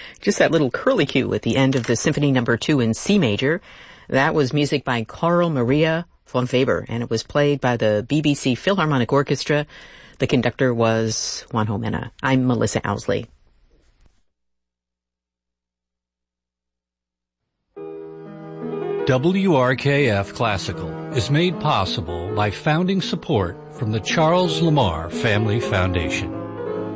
Just that little curlicue at the end of the Symphony No. 2 in C major. That was music by Carl Maria von Weber, and it was played by the BBC Philharmonic Orchestra. The conductor was Juanjo Mena. I'm Melissa Owsley. WRKF Classical is made possible by founding support from the Charles Lamar Family Foundation.